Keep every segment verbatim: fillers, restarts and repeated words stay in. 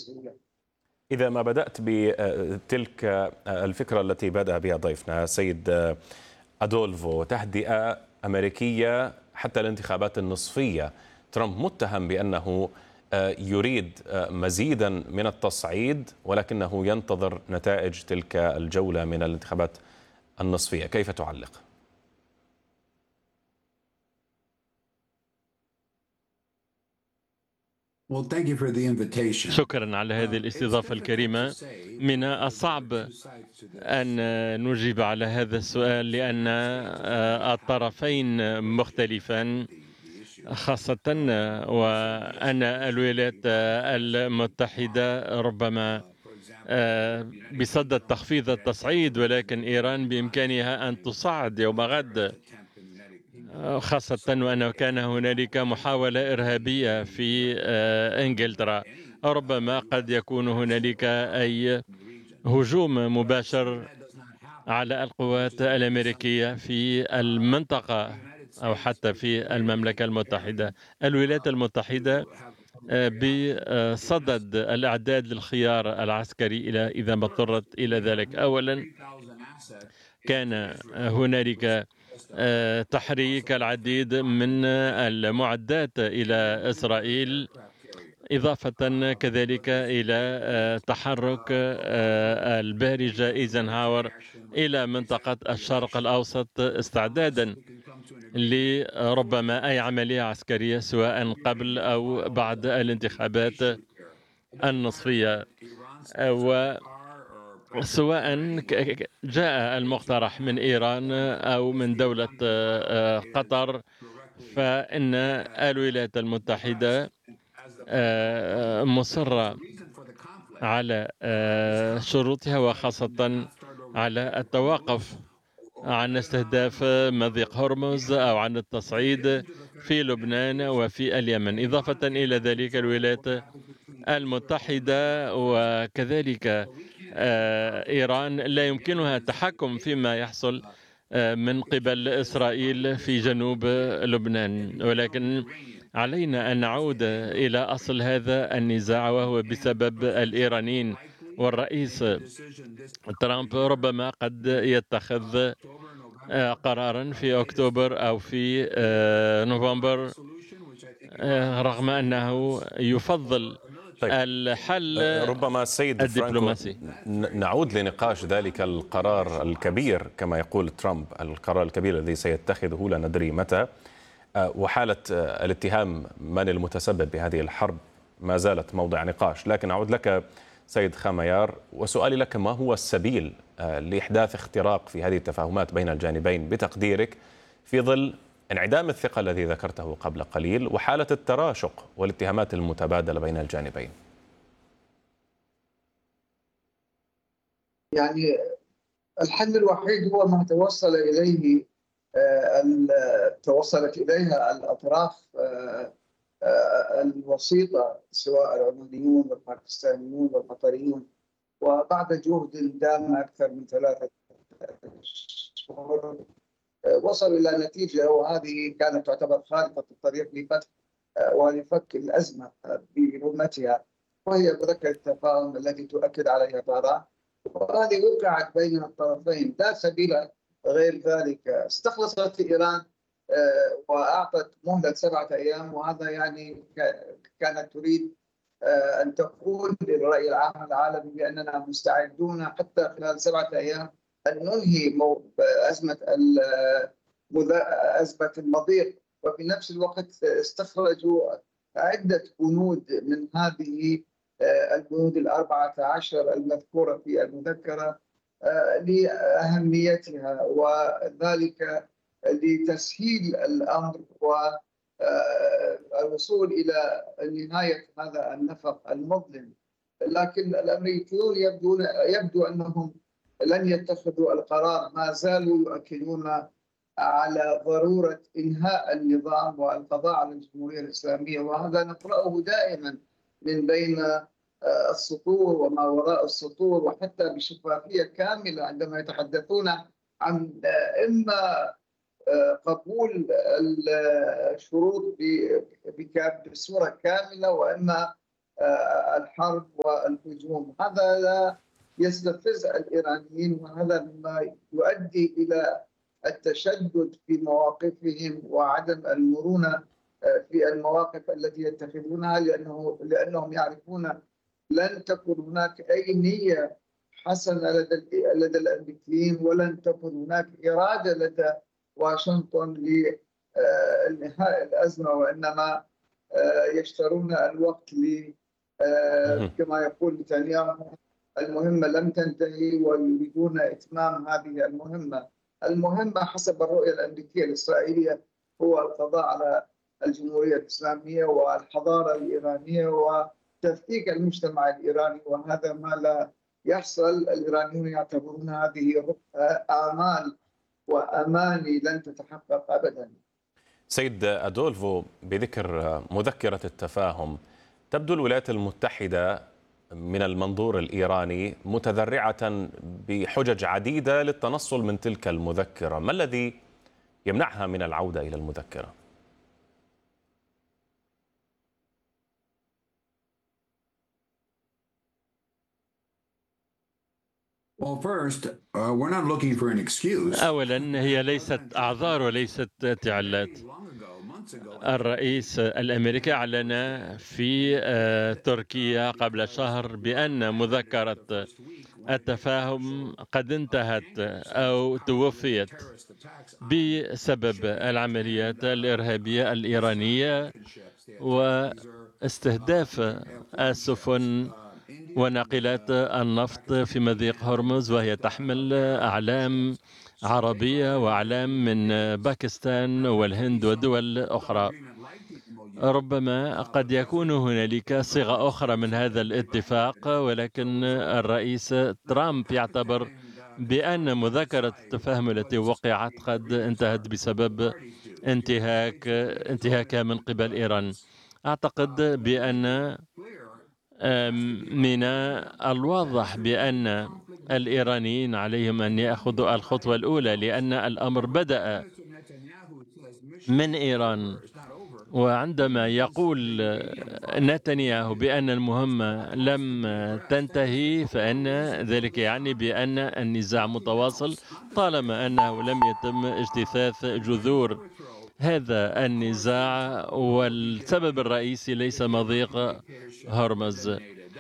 بسهولة. إذا ما بدأت بتلك الفكرة التي بدأ بها ضيفنا سيد أدولفو، تهدئة أمريكية حتى الانتخابات النصفية، ترامب متهم بأنه يريد مزيدا من التصعيد ولكنه ينتظر نتائج تلك الجولة من الانتخابات النصفية، كيف تعلق؟ شكرا على هذه الاستضافة الكريمة. من الصعب أن نجيب على هذا السؤال لأن الطرفين مختلفان، خاصة وأن الولايات المتحدة ربما بصدد تخفيض التصعيد، ولكن إيران بإمكانها أن تصعد يوم غد، خاصة وأنه كان هنالك محاولة إرهابية في إنجلترا. ربما قد يكون هنالك أي هجوم مباشر على القوات الأمريكية في المنطقة أو حتى في المملكة المتحدة. الولايات المتحدة بصدد الإعداد للخيار العسكري إلى إذا ما اضطرت إلى ذلك. أولا كان هنالك تحريك العديد من المعدات إلى إسرائيل، إضافة كذلك إلى تحرك البارجة إيزنهاور إلى منطقة الشرق الأوسط استعدادا لربما أي عملية عسكرية سواء قبل أو بعد الانتخابات النصفية، وسواء جاء المقترح من إيران أو من دولة قطر، فإن الولايات المتحدة مصرة على شروطها، وخاصة على التوقف عن استهداف مضيق هرمز أو عن التصعيد في لبنان وفي اليمن. إضافة إلى ذلك الولايات المتحدة وكذلك إيران لا يمكنها التحكم فيما يحصل من قبل إسرائيل في جنوب لبنان، ولكن علينا أن نعود إلى أصل هذا النزاع، وهو بسبب الإيرانيين. والرئيس ترامب ربما قد يتخذ قرارا في أكتوبر أو في نوفمبر، رغم أنه يفضل طيب. الحل ربما السيد فرانكو نعود لنقاش ذلك القرار الكبير كما يقول ترامب، القرار الكبير الذي سيتخذه لا ندري متى، وحالة الاتهام من المتسبب بهذه الحرب ما زالت موضع نقاش. لكن أعود لك سيد خاميار، وسؤالي لك: ما هو السبيل لإحداث اختراق في هذه التفاهمات بين الجانبين بتقديرك في ظل انعدام الثقة الذي ذكرته قبل قليل وحالة التراشق والاتهامات المتبادلة بين الجانبين؟ يعني الحل الوحيد هو ما توصل إليه توصلت إليها الأطراف الوسيطة، سواء العمانيون والباكستانيون والقطريون، وبعد جهد دام أكثر من ثلاثة شهور وصلوا إلى نتيجة، وهذه كانت تعتبر خارطة الطريق لفتح ولفك الأزمة برمتها، وهي مذكرة التفاهم التي تؤكد عليها طهران، وهذه وقعت بين الطرفين لا سبيل غير ذلك. استخلصت إيران وأعطت مهلة سبعة أيام، وهذا يعني كانت تريد أن تقول للرأي العام العالمي بأننا مستعدون حتى خلال سبعة أيام أن ننهي أزمة أزمة المضيق. وفي نفس الوقت استخرجوا عدة بنود من هذه البنود الأربعة عشر المذكورة في المذكرة لأهميتها، وذلك لتسهيل الأمر والوصول إلى نهاية هذا النفق المظلم. لكن الأمريكيون يبدو يبدو أنهم لن يتخذوا القرار، ما زالوا يؤكدون على ضرورة إنهاء النظام والقضاء على الجمهورية الإسلامية، وهذا نقرأه دائما من بين السطور وما وراء السطور، وحتى بشفافية كاملة عندما يتحدثون عن إما قبول الشروط بصورة كاملة، وإما الحرب والهجوم. هذا لا يستفز الإيرانيين، وهذا مما يؤدي إلى التشدد في مواقفهم وعدم المرونة في المواقف التي يتخذونها، لأنه لأنهم يعرفون لن تكون هناك أي نية حسنة لدى لدى الأمريكيين، ولن تكون هناك إرادة لدى واشنطن لإنهاء الأزمة، وإنما يشترون الوقت ل كما يقول نتنياهو المهمة لم تنتهي، ويريدون إتمام هذه المهمة. المهمة حسب الرؤية الأمريكية الإسرائيلية هو القضاء على الجمهورية الإسلامية والحضارة الإيرانية وتفكيك المجتمع الإيراني، وهذا ما لا يحصل. الإيرانيون يعتبرون هذه آمال وأماني لن تتحقق أبدا. سيد أدولفو، بذكر مذكرة التفاهم، تبدو الولايات المتحدة من المنظور الإيراني متذرعة بحجج عديدة للتنصل من تلك المذكرة، ما الذي يمنعها من العودة إلى المذكرة؟ أولا هي ليست أعذار وليست تعلات. الرئيس الأمريكي أعلن في تركيا قبل شهر بأن مذكرة التفاهم قد انتهت أو توفيت بسبب العمليات الإرهابية الإيرانية واستهداف السفن وناقلات النفط في مضيق هرمز، وهي تحمل أعلام عربية وأعلام من باكستان والهند ودول أخرى. ربما قد يكون هنالك صيغة أخرى من هذا الاتفاق، ولكن الرئيس ترامب يعتبر بأن مذكرة التفاهم التي وقعت قد انتهت بسبب انتهاك انتهاكها من قبل إيران. أعتقد بأن من الواضح بأن الإيرانيين عليهم أن يأخذوا الخطوة الأولى، لأن الأمر بدأ من إيران. وعندما يقول نتنياهو بأن المهمة لم تنتهي، فإن ذلك يعني بأن النزاع متواصل طالما أنه لم يتم اجتثاث جذور هذا النزاع، والسبب الرئيسي ليس مضيق هرمز.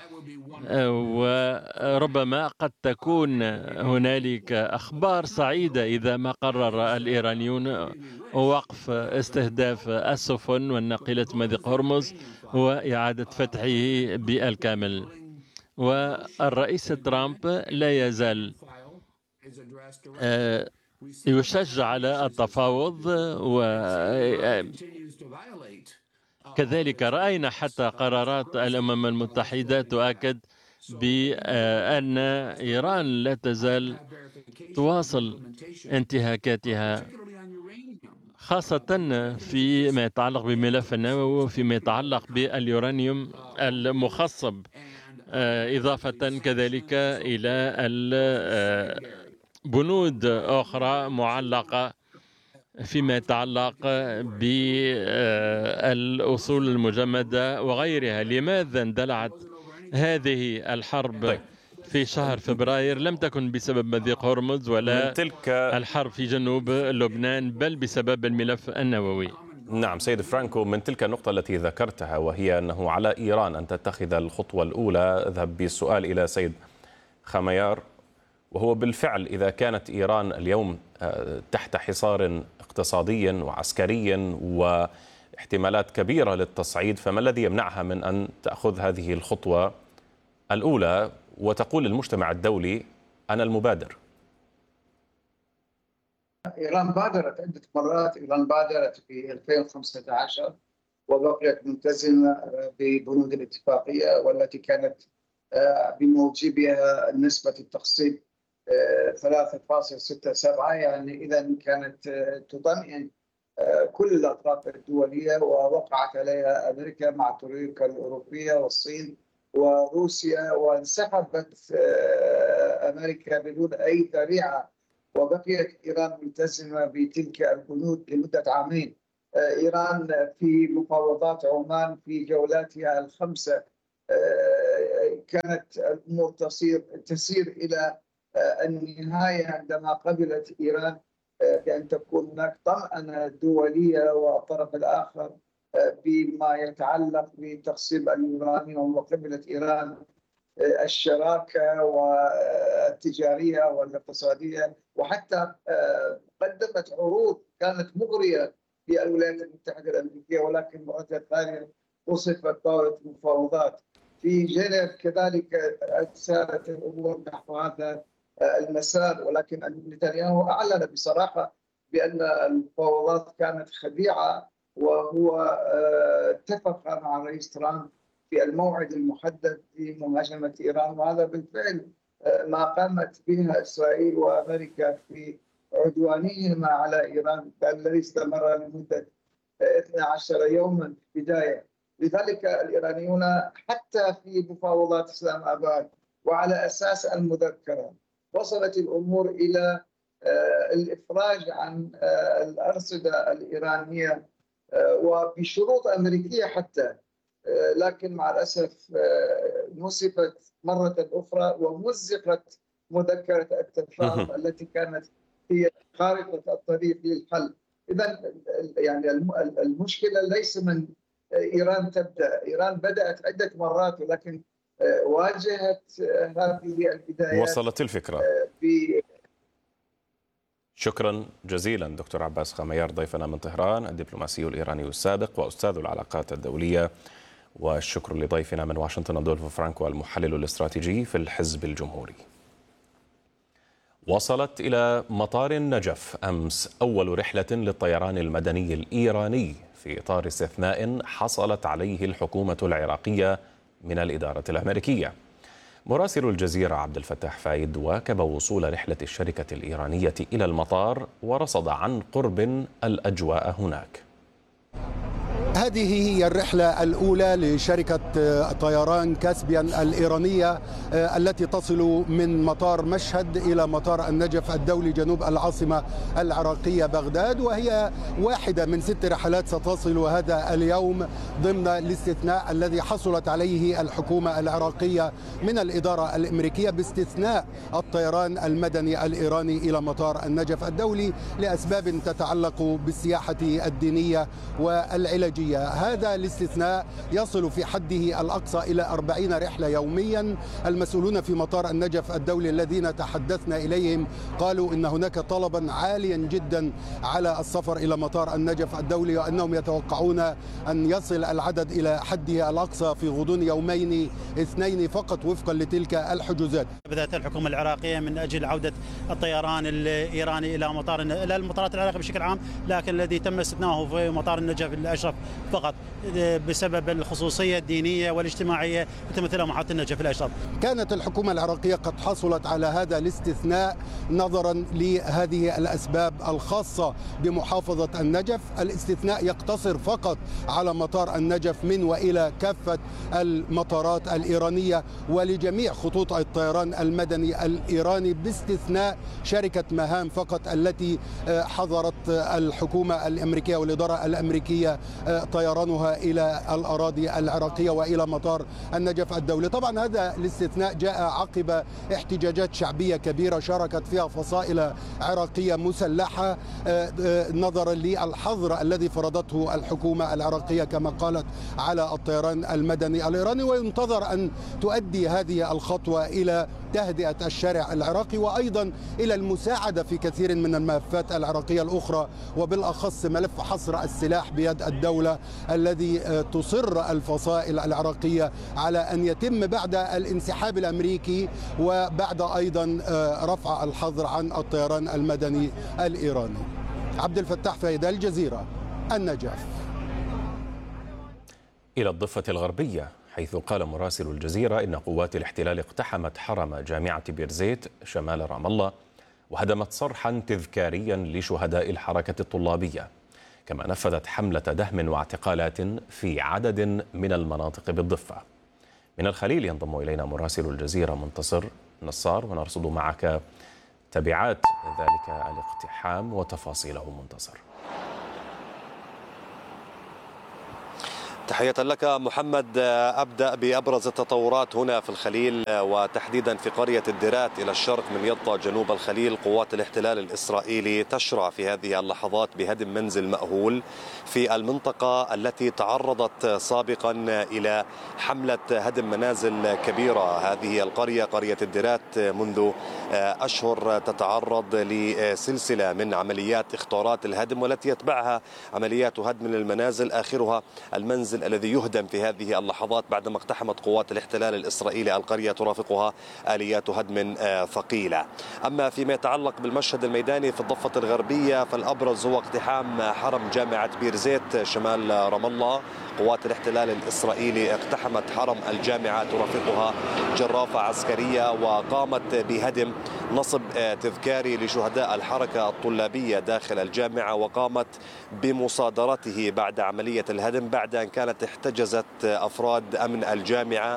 وربما قد تكون هنالك أخبار سعيدة إذا ما قرر الإيرانيون وقف استهداف السفن والناقلات مضيق هرمز وإعادة فتحه بالكامل. والرئيس ترامب لا يزال يشجع على التفاوض، وكذلك رأينا حتى قرارات الأمم المتحدة تؤكد بأن إيران لا تزال تواصل انتهاكاتها، خاصة فيما يتعلق بملف النووي وفيما يتعلق باليورانيوم المخصب، إضافة كذلك إلى بنود أخرى معلقة فيما يتعلق بالأصول المجمدة وغيرها. لماذا اندلعت هذه الحرب في شهر فبراير؟ لم تكن بسبب مضيق هرمز ولا تلك الحرب في جنوب لبنان، بل بسبب الملف النووي. نعم سيد فرانكو، من تلك النقطة التي ذكرتها وهي أنه على إيران أن تتخذ الخطوة الأولى، أذهب بالسؤال إلى سيد خميار، وهو بالفعل إذا كانت إيران اليوم تحت حصار اقتصادي وعسكري واحتمالات كبيرة للتصعيد، فما الذي يمنعها من أن تأخذ هذه الخطوة الأولى وتقول للمجتمع الدولي أنا المبادر؟ إيران بادرت عدة مرات. إيران بادرت في ألفين وخمسة عشر وبقيت ملتزمة ببنود الاتفاقية، والتي كانت بموجبها نسبة التخصيب ثلاثة فاصلة ستة سبعة، يعني إذا كانت تطمئن كل الأطراف الدولية، ووقعت عليها أمريكا مع تركيا الأوروبية والصين وروسيا، وانسحبت أمريكا بدون أي ذريعة، وبقيت إيران ملتزمة بتلك البنود لمدة عامين. إيران في مفاوضات عمان في جولاتها الخمسة كانت الأمور تصير تسير إلى النهاية عندما قبلت إيران بأن تكون هناك طمأنة دولية والطرف الآخر بما يتعلق بتقسيم اليورانيوم، وقبلت إيران الشراكة والتجارية والاقتصادية، وحتى قدمت عروض كانت مغرية للولايات المتحدة الأمريكية، ولكن مرة ثانية وصفت طاولة المفاوضات. في جنيف كذلك سارت الأمور نحو هذا المسار، ولكن نتنياهو أعلن بصراحة بأن المفاوضات كانت خديعة، وهو اتفق مع الرئيس ترامب في الموعد المحدد لمهاجمة إيران، وهذا بالفعل ما قامت به إسرائيل وأمريكا في عدوانهما على إيران الذي استمر لمدة اثني عشر يوما في البداية. لذلك الإيرانيون حتى في مفاوضات إسلام آباد وعلى أساس المذكرة وصلت الأمور إلى الإفراج عن الأرصدة الإيرانية وبشروط أمريكية حتى، لكن مع الأسف نسفت مرة أخرى ومزقت مذكرة التفاهم التي كانت هي خارطة الطريق للحل. إذن يعني المشكلة ليس من إيران تبدأ، إيران بدأت عدة مرات، ولكن واجهت هذه البدايات. وصلت الفكرة. شكرا جزيلا دكتور عباس خميار ضيفنا من طهران، الدبلوماسي الإيراني السابق وأستاذ العلاقات الدولية، والشكر لضيفنا من واشنطن أدولفو فرانكو المحلل الاستراتيجي في الحزب الجمهوري. وصلت إلى مطار النجف أمس أول رحلة للطيران المدني الإيراني في إطار استثناء حصلت عليه الحكومة العراقية من الإدارة الأمريكية. مراسل الجزيرة عبد الفتاح فايد واكب وصول رحلة الشركة الإيرانية إلى المطار ورصد عن قرب الأجواء هناك. هذه هي الرحلة الأولى لشركة طيران كاسبيان الإيرانية التي تصل من مطار مشهد إلى مطار النجف الدولي جنوب العاصمة العراقية بغداد، وهي واحدة من ست رحلات ستصل هذا اليوم ضمن الاستثناء الذي حصلت عليه الحكومة العراقية من الإدارة الأمريكية باستثناء الطيران المدني الإيراني إلى مطار النجف الدولي لأسباب تتعلق بالسياحة الدينية والعلاجية. هذا الاستثناء يصل في حده الأقصى إلى أربعين رحلة يوميا. المسؤولون في مطار النجف الدولي الذين تحدثنا إليهم قالوا إن هناك طلبا عاليا جدا على السفر إلى مطار النجف الدولي، وأنهم يتوقعون أن يصل العدد إلى حده الأقصى في غضون يومين اثنين فقط وفقا لتلك الحجوزات. بدأت الحكومة العراقية من أجل عودة الطيران الإيراني إلى مطار إلى المطارات العراقية بشكل عام، لكن الذي تم استثناؤه في مطار النجف الأشرف فقط بسبب الخصوصية الدينية والاجتماعية تمثلها محطة النجف الأشرف. كانت الحكومة العراقية قد حصلت على هذا الاستثناء نظرا لهذه الأسباب الخاصة بمحافظة النجف. الاستثناء يقتصر فقط على مطار النجف من وإلى كافة المطارات الإيرانية ولجميع خطوط الطيران المدني الإيراني باستثناء شركة مهام فقط التي حظرت الحكومة الأمريكية والإدارة الأمريكية طيرانها إلى الأراضي العراقية وإلى مطار النجف الدولي. طبعا هذا الاستثناء جاء عقب احتجاجات شعبية كبيرة شاركت فيها فصائل عراقية مسلحة نظرا للحظر الذي فرضته الحكومة العراقية كما قالت على الطيران المدني الإيراني، وينتظر أن تؤدي هذه الخطوة إلى تهدئة الشارع العراقي وأيضا إلى المساعدة في كثير من الملفات العراقية الأخرى، وبالأخص ملف حصر السلاح بيد الدولة الذي تصر الفصائل العراقية على أن يتم بعد الانسحاب الأمريكي وبعد أيضا رفع الحظر عن الطيران المدني الإيراني. عبد الفتاح فايد، الجزيرة، النجف. إلى الضفة الغربية، حيث قال مراسل الجزيرة إن قوات الاحتلال اقتحمت حرم جامعة بيرزيت شمال رام الله وهدمت صرحا تذكاريا لشهداء الحركة الطلابية، كما نفذت حملة دهم واعتقالات في عدد من المناطق بالضفة. من الخليل ينضم إلينا مراسل الجزيرة منتصر نصار ونرصد معك تبعات ذلك الاقتحام وتفاصيله. منتصر. تحية لك محمد. أبدأ بأبرز التطورات هنا في الخليل وتحديدا في قرية الدرات إلى الشرق من يطا جنوب الخليل. قوات الاحتلال الإسرائيلي تشرع في هذه اللحظات بهدم منزل مأهول في المنطقة التي تعرضت سابقا إلى حملة هدم منازل كبيرة. هذه القرية قرية الدرات منذ أشهر تتعرض لسلسلة من عمليات اخطارات الهدم والتي يتبعها عمليات هدم للمنازل، آخرها المنزل الذي يهدم في هذه اللحظات بعدما اقتحمت قوات الاحتلال الإسرائيلي القرية ترافقها آليات هدم ثقيلة. أما فيما يتعلق بالمشهد الميداني في الضفة الغربية فالأبرز هو اقتحام حرم جامعة بير زيت شمال رام الله. قوات الاحتلال الإسرائيلي اقتحمت حرم الجامعة ترافقها جرافة عسكرية وقامت بهدم نصب تذكاري لشهداء الحركة الطلابية داخل الجامعة، وقامت بمصادرته بعد عملية الهدم بعد أن كانت احتجزت أفراد أمن الجامعة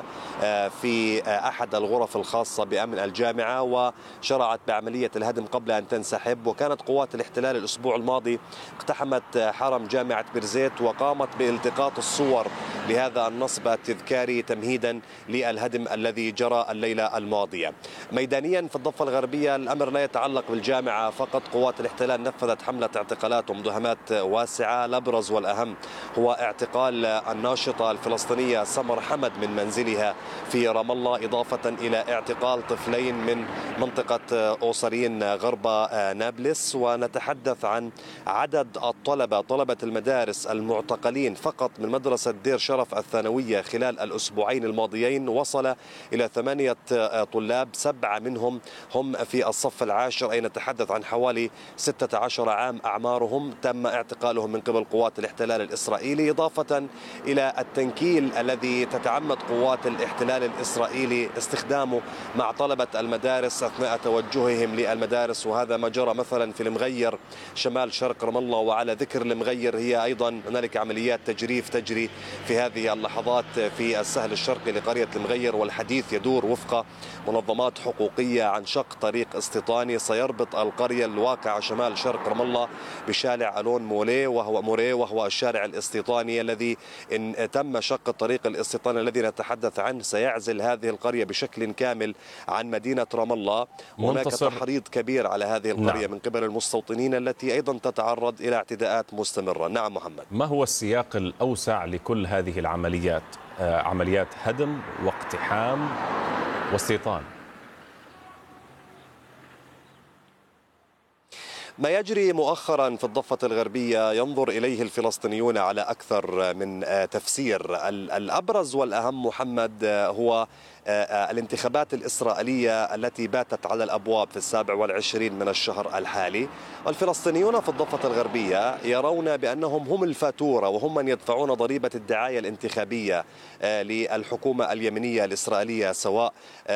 في أحد الغرف الخاصة بأمن الجامعة وشرعت بعملية الهدم قبل أن تنسحب. وكانت قوات الاحتلال الأسبوع الماضي اقتحمت حرم جامعة بير زيت وقامت بالتقاط الصور لهذا النصب التذكاري تمهيدا للهدم الذي جرى الليلة الماضية. ميدانيا في الضفة الغربية الأمر لا يتعلق بالجامعة فقط. قوات الاحتلال نفذت حملة اعتقالات ومداهمات واسعة. الأبرز والأهم هو اعتقال الناشطة الفلسطينية سمر حمد من منزلها في رام الله، إضافة إلى اعتقال طفلين من منطقة أوسرين غرب نابلس. ونتحدث عن عدد الطلبة طلبة المدارس المعتقلين فقط من مدرسة دير شرف الثانوية خلال الأسبوعين الماضيين وصل إلى ثمانية طلاب، سبعة منهم هم في الصف العاشر، أي نتحدث عن حوالي ستة عشر عام أعمارهم، تم اعتقالهم من قبل قوات الاحتلال الإسرائيلي، إضافة إلى التنكيل الذي تتعمد قوات الاحتلال الإسرائيلي استخدامه مع طلبة المدارس أثناء توجههم للمدارس. وهذا ما جرى مثلا في المغير شمال شرق رام الله. وعلى ذكر المغير هي أيضا هنالك عمليات تجريف تجري في هذه اللحظات في السهل الشرقي لقرية المغير، والحديث يدور وفق منظمات حقوقية عن شق طريق استيطاني سيربط القرية الواقعة شمال شرق رام الله بشارع ألون مولي وهو موري وهو الشارع الاستيطاني الذي إن تم شق الطريق الاستيطاني الذي نتحدث عنه سيعزل هذه القرية بشكل كامل عن مدينة رام الله. هناك تحريض كبير على هذه القرية نعم. من قبل المستوطنين التي أيضا تتعرض إلى اعتداءات مستمرة. نعم محمد. ما هو السياق الأوسع لكل هذه العمليات؟ آه عمليات هدم واقتحام واستيطان. ما يجري مؤخرا في الضفة الغربية ينظر إليه الفلسطينيون على أكثر من تفسير. الأبرز والأهم محمد هو الانتخابات الإسرائيلية التي باتت على الأبواب في السابع والعشرين من الشهر الحالي. والفلسطينيون في الضفة الغربية يرون بأنهم هم الفاتورة وهم من يدفعون ضريبة الدعاية الانتخابية للحكومة اليمنية الإسرائيلية، سواء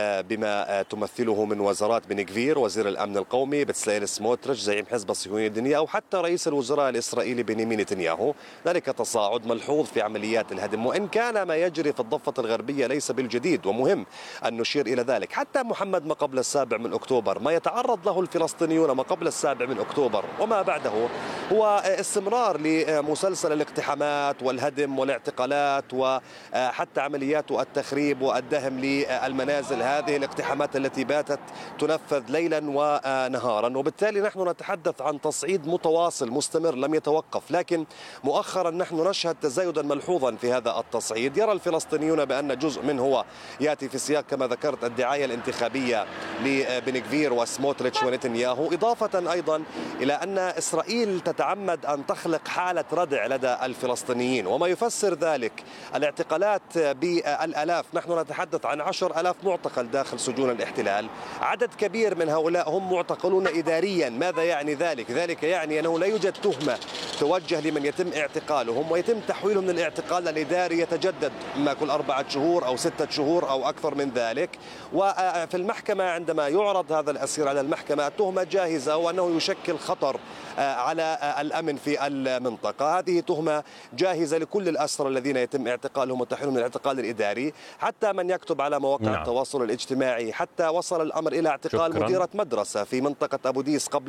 بما تمثله من وزارات بن غفير وزير الأمن القومي، بتسليل سموتريتش زعيم حزب الصهيونية الدينية، أو حتى رئيس الوزراء الإسرائيلي بنيامين نتنياهو. ذلك تصاعد ملحوظ في عمليات الهدم، وإن كان ما يجري في الضفة الغربية ليس بالجديد، ومهم أن نشير إلى ذلك. حتى محمد ما قبل السابع من أكتوبر، ما يتعرض له الفلسطينيون ما قبل السابع من أكتوبر وما بعده هو استمرار لمسلسل الاقتحامات والهدم والاعتقالات وحتى عمليات التخريب والدهم للمنازل. هذه الاقتحامات التي باتت تنفذ ليلا ونهارا، وبالتالي نحن نتحدث عن تصعيد متواصل مستمر لم يتوقف. لكن مؤخرا نحن نشهد تزايدا ملحوظا في هذا التصعيد. يرى الفلسطينيون بأن جزء منه هو يأتي في سياق كما ذكرت الدعاية الانتخابية لبن غفير وسموتريتش ونتنياهو، إضافة أيضا إلى أن إسرائيل تتعمد أن تخلق حالة ردع لدى الفلسطينيين، وما يفسر ذلك الاعتقالات بالآلاف. نحن نتحدث عن عشر ألاف معتقل داخل سجون الاحتلال. عدد كبير من هؤلاء هم معتقلون إداريا. ماذا يعني ذلك؟ ذلك يعني أنه لا يوجد تهمة توجه لمن يتم اعتقالهم ويتم تحويلهم من الاعتقال الإداري يتجدد ما كل أربعة شهور أو ستة شهور أو أكثر من ذلك. وفي المحكمة عندما يعرض هذا الأسير على المحكمة تهمة جاهزة وأنه يشكل خطر على الأمن في المنطقة. هذه تهمة جاهزة لكل الأسرى الذين يتم اعتقالهم وتحويلهم من الاعتقال الإداري، حتى من يكتب على مواقع نعم. التواصل الاجتماعي. حتى وصل الأمر إلى اعتقال شكرا. مديرة مدرسة في منطقة أبو ديس قبل أيام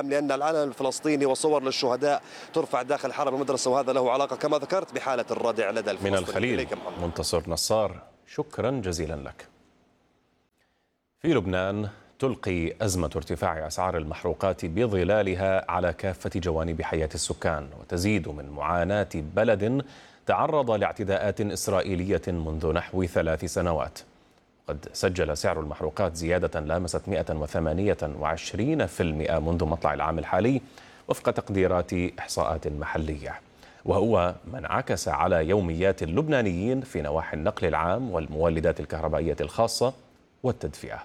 لأن العلم الفلسطيني وصور للشهداء ترفع داخل حرم المدرسة، وهذا له علاقة كما ذكرت بحالة الردع لدى الفلسطينيين. من الخليل منتصر نصار، شكرا جزيلا لك. في لبنان تلقي أزمة ارتفاع أسعار المحروقات بظلالها على كافة جوانب حياة السكان، وتزيد من معاناة بلد تعرض لاعتداءات إسرائيلية منذ نحو ثلاث سنوات. قد سجل سعر المحروقات زيادة لامست مئة وثمانية وعشرين بالمئة منذ مطلع العام الحالي وفق تقديرات إحصاءات محلية، وهو ما انعكس على يوميات اللبنانيين في نواحي النقل العام والمولدات الكهربائية الخاصة والتدفئة.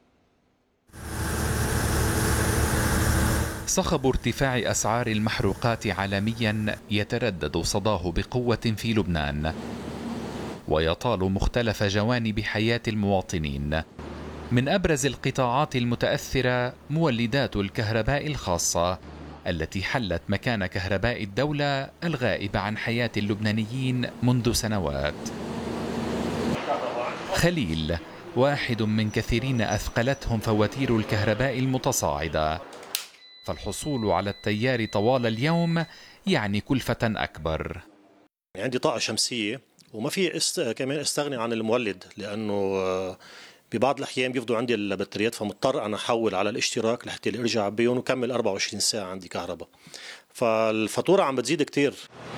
صخب ارتفاع أسعار المحروقات عالميا يتردد صداه بقوة في لبنان، ويطال مختلف جوانب حياة المواطنين. من أبرز القطاعات المتأثرة مولدات الكهرباء الخاصة التي حلت مكان كهرباء الدولة الغائبة عن حياة اللبنانيين منذ سنوات. خليل واحد من كثيرين أثقلتهم فواتير الكهرباء المتصاعدة، فالحصول على التيار طوال اليوم يعني كلفة أكبر. عندي طاقة شمسية وما في است... كمان استغني عن المولد، لأنه ببعض الأحيان بيفضوا عندي البطاريات، فمضطر أنا أحول على الاشتراك لحتى أرجع بيهم وكمل أربعة وعشرين ساعة عندي كهرباء، فالفاتورة عم بتزيد كتير.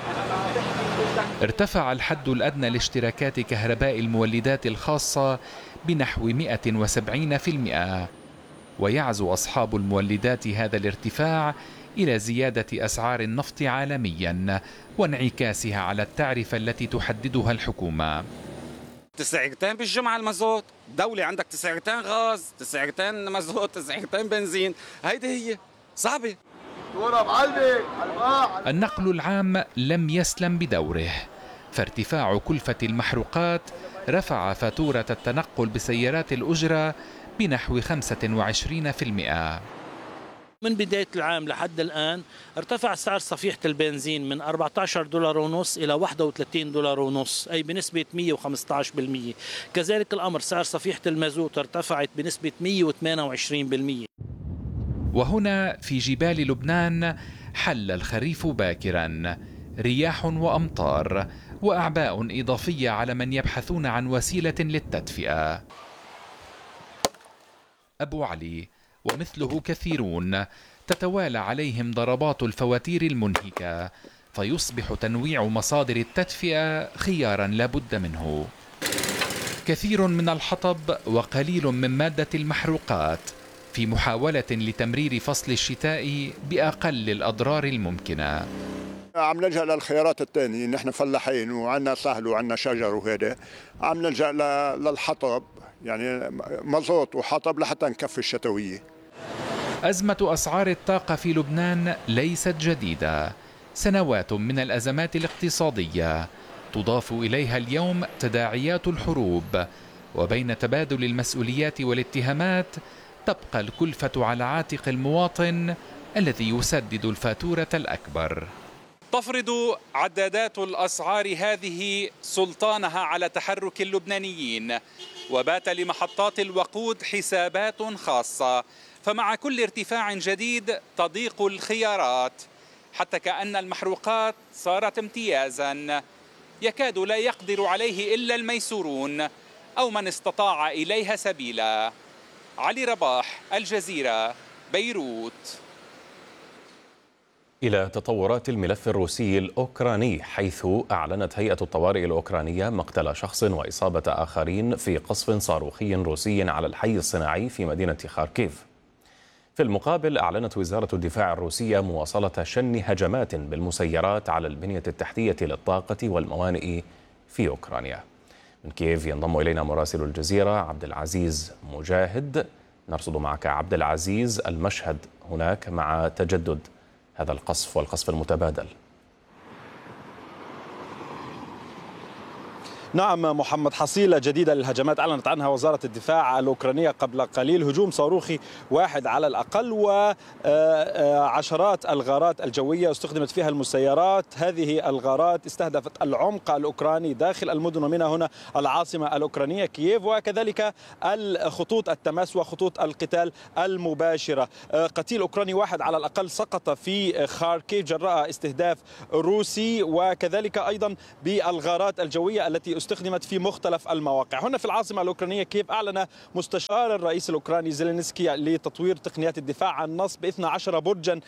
ارتفع الحد الأدنى لاشتراكات كهرباء المولدات الخاصة بنحو مئة وسبعين بالمئة، ويعزو أصحاب المولدات هذا الارتفاع إلى زيادة أسعار النفط عالميا وانعكاسها على التعرفة التي تحددها الحكومة. تسعيرتين بالجمعة المازوت، دولة عندك تسعيرتين غاز، تسعيرتين مازوت، تسعيرتين بنزين، هيدي هي صعبة. النقل العام لم يسلم بدوره، فارتفاع كلفة المحروقات رفع فاتورة التنقل بسيارات الأجرة بنحو خمسة وعشرين بالمئة. من بداية العام لحد الآن ارتفع سعر صفيحة البنزين من أربعة عشر دولار ونص إلى واحد وثلاثين دولار ونص، أي بنسبة مئة وخمسة عشر بالمئة. كذلك الأمر سعر صفيحة المازوت ارتفعت بنسبة مئة وثمانية وعشرين بالمئة. وهنا في جبال لبنان حل الخريف باكرا، رياح وأمطار وأعباء إضافية على من يبحثون عن وسيلة للتدفئة. أبو علي ومثله كثيرون تتوالى عليهم ضربات الفواتير المنهكة، فيصبح تنويع مصادر التدفئة خيارا لا بد منه. كثير من الحطب وقليل من مادة المحروقات في محاولة لتمرير فصل الشتاء بأقل الأضرار الممكنة. عم نلجأ للخيارات الثانية، نحن فلاحين وعنا سهل وعنا شجر وهذا، عم نلجأ للحطب، يعني مازوت وحطب لحتى نكفي الشتوية. أزمة أسعار الطاقة في لبنان ليست جديدة، سنوات من الأزمات الاقتصادية تضاف إليها اليوم تداعيات الحروب، وبين تبادل المسؤوليات والاتهامات تبقى الكلفة على عاتق المواطن الذي يسدد الفاتورة الأكبر. تفرض عدادات الأسعار هذه سلطانها على تحرك اللبنانيين، وبات لمحطات الوقود حسابات خاصة، فمع كل ارتفاع جديد تضيق الخيارات، حتى كأن المحروقات صارت امتيازا يكاد لا يقدر عليه إلا الميسورون أو من استطاع إليها سبيلا. علي رباح، الجزيرة، بيروت. إلى تطورات الملف الروسي الأوكراني، حيث أعلنت هيئة الطوارئ الأوكرانية مقتل شخص وإصابة آخرين في قصف صاروخي روسي على الحي الصناعي في مدينة خاركيف. في المقابل أعلنت وزارة الدفاع الروسية مواصلة شن هجمات بالمسيرات على البنية التحتية للطاقة والموانئ في أوكرانيا. من كييف ينضم إلينا مراسل الجزيرة عبد العزيز مجاهد. نرصد معك عبد العزيز المشهد هناك مع تجدد هذا القصف والقصف المتبادل. نعم محمد، حصيلة جديدة للهجمات أعلنت عنها وزارة الدفاع الأوكرانية قبل قليل، هجوم صاروخي واحد على الأقل وعشرات الغارات الجوية استخدمت فيها المسيرات. هذه الغارات استهدفت العمق الأوكراني داخل المدن ومنها هنا العاصمة الأوكرانية كييف، وكذلك الخطوط التماس وخطوط القتال المباشرة. قتيل أوكراني واحد على الأقل سقط في خاركيف جراء استهداف روسي، وكذلك أيضا بالغارات الجوية التي استخدمت في مختلف المواقع. هنا في العاصمة الأوكرانية كييف أعلن مستشار الرئيس الأوكراني زيلينسكي لتطوير تقنيات الدفاع عن نصب اثني عشر برجا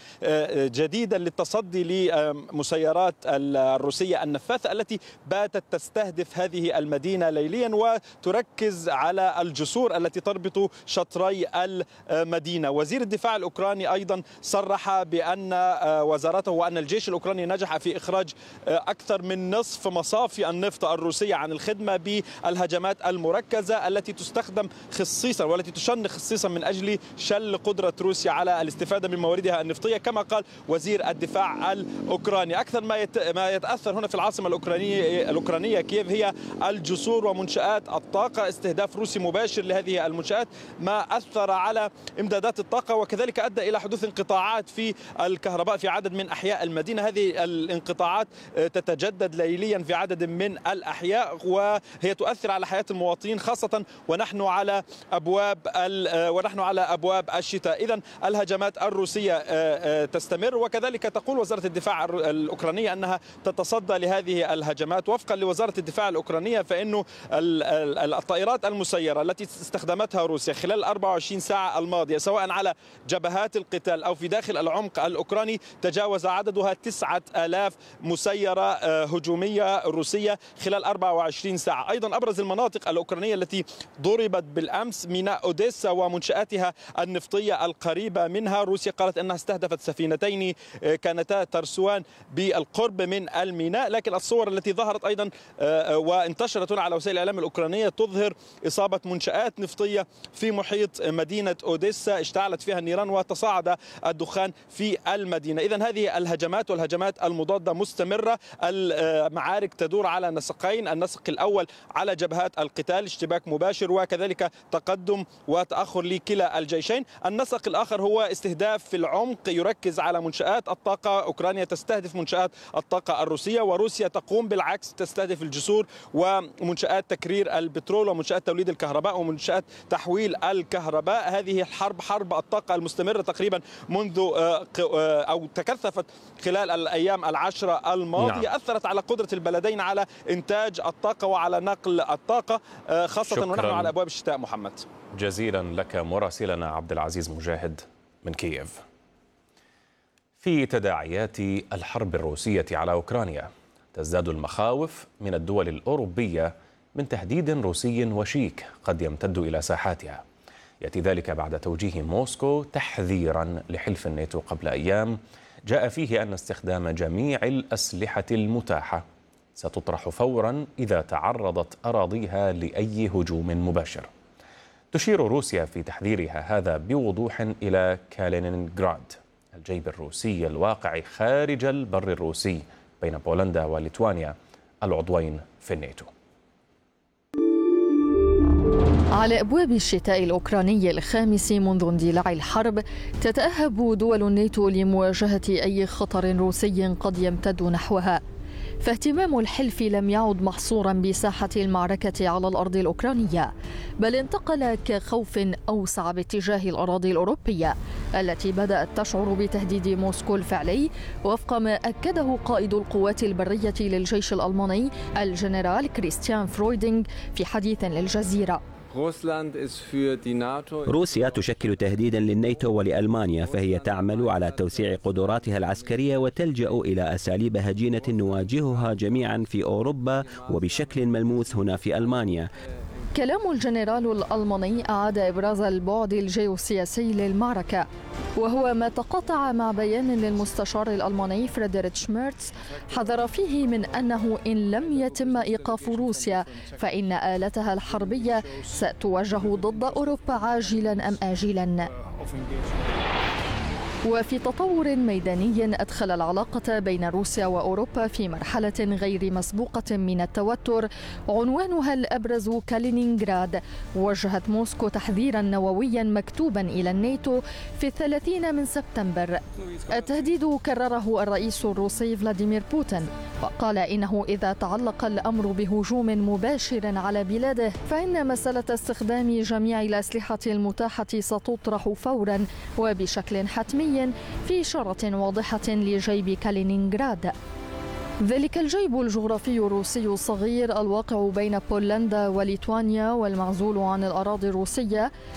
جديدا للتصدي لمسيرات الروسية النفاثة التي باتت تستهدف هذه المدينة ليليا وتركز على الجسور التي تربط شطري المدينة. وزير الدفاع الأوكراني أيضا صرح بأن وزارته وأن الجيش الأوكراني نجح في إخراج أكثر من نصف مصافي النفط الروسية عن الخدمة بالهجمات المركزة التي تستخدم خصيصا والتي تشن خصيصا من أجل شل قدرة روسيا على الاستفادة من مواردها النفطية، كما قال وزير الدفاع الأوكراني. أكثر ما ما يتأثر هنا في العاصمة الأوكرانية الأوكرانية كييف هي الجسور ومنشآت الطاقة. استهداف روسي مباشر لهذه المنشآت ما أثر على إمدادات الطاقة، وكذلك أدى إلى حدوث انقطاعات في الكهرباء في عدد من أحياء المدينة. هذه الانقطاعات تتجدد ليليا في عدد من الأحياء وهي تؤثر على حياة المواطنين، خاصة ونحن على أبواب ونحن على أبواب الشتاء. إذن الهجمات الروسية تستمر، وكذلك تقول وزارة الدفاع الأوكرانية أنها تتصدى لهذه الهجمات. وفقا لوزارة الدفاع الأوكرانية فإنه الطائرات المسيرة التي استخدمتها روسيا خلال الأربع وعشرين ساعة الماضية سواء على جبهات القتال أو في داخل العمق الأوكراني تجاوز عددها تسعة آلاف مسيرة هجومية روسية خلال أربع وعشرين ساعة. أيضا أبرز المناطق الأوكرانية التي ضربت بالأمس ميناء أوديسا ومنشآتها النفطية القريبة منها. روسيا قالت أنها استهدفت سفينتين كانتا ترسوان بالقرب من الميناء، لكن الصور التي ظهرت أيضا وانتشرت على وسائل الإعلام الأوكرانية تظهر إصابة منشآت نفطية في محيط مدينة أوديسا اشتعلت فيها النيران وتصاعد الدخان في المدينة. إذن هذه الهجمات والهجمات المضادة مستمرة. المعارك تدور على نسقين، النسق الأول على جبهات القتال اشتباك مباشر وكذلك تقدم وتأخر لكلا الجيشين. النسق الآخر هو استهداف في العمق يركز على منشآت الطاقة. أوكرانيا تستهدف منشآت الطاقة الروسية وروسيا تقوم بالعكس، تستهدف الجسور ومنشآت تكرير البترول ومنشآت توليد الكهرباء ومنشآت تحويل الكهرباء. هذه الحرب حرب الطاقة المستمرة تقريبا منذ أو تكثفت خلال الأيام العشرة الماضية. نعم. أثرت على قدرة البلدين على إنتاج الطاقة وعلى نقل الطاقة خاصة شكراً. ونحن على أبواب الشتاء. محمد، جزيلا لك مراسلنا عبد العزيز مجاهد من كييف. في تداعيات الحرب الروسية على أوكرانيا تزداد المخاوف من الدول الأوروبية من تهديد روسي وشيك قد يمتد إلى ساحاتها. يأتي ذلك بعد توجيه موسكو تحذيرا لحلف الناتو قبل أيام جاء فيه أن استخدام جميع الأسلحة المتاحة ستطرح فورا إذا تعرضت أراضيها لأي هجوم مباشر. تشير روسيا في تحذيرها هذا بوضوح إلى كالينينغراد، الجيب الروسي الواقع خارج البر الروسي بين بولندا وليتوانيا العضوين في الناتو. على أبواب الشتاء الأوكراني الخامس منذ اندلاع الحرب تتأهب دول الناتو لمواجهة أي خطر روسي قد يمتد نحوها، فاهتمام الحلف لم يعد محصورا بساحة المعركة على الأرض الأوكرانية، بل انتقل كخوف أوسع باتجاه الأراضي الأوروبية التي بدأت تشعر بتهديد موسكو الفعلي، وفق ما أكده قائد القوات البرية للجيش الألماني الجنرال كريستيان فرويدينغ في حديث للجزيرة. روسيا تشكل تهديدا للناتو ولألمانيا، فهي تعمل على توسيع قدراتها العسكرية وتلجأ إلى أساليب هجينة نواجهها جميعا في أوروبا وبشكل ملموس هنا في ألمانيا. كلام الجنرال الألماني أعاد إبراز البعد الجيوسياسي للمعركة، وهو ما تقاطع مع بيان للمستشار الألماني فريدريتش ميرتز حذر فيه من أنه إن لم يتم إيقاف روسيا فإن آلتها الحربية ستوجه ضد أوروبا عاجلا أم آجلا. وفي تطور ميداني أدخل العلاقة بين روسيا وأوروبا في مرحلة غير مسبوقة من التوتر عنوانها الأبرز كالينينغراد، وجهت موسكو تحذيرا نوويا مكتوبا إلى الناتو في الثلاثين من سبتمبر. التهديد كرره الرئيس الروسي فلاديمير بوتين، وقال إنه إذا تعلق الأمر بهجوم مباشر على بلاده فإن مسألة استخدام جميع الأسلحة المتاحة ستطرح فورا وبشكل حتمي في إشارة واضحة لجيب كالينينغراد. ذلك الجيب الجغرافي الروسي الصغير الواقع بين بولندا وليتوانيا والمعزول عن الأراضي الروسية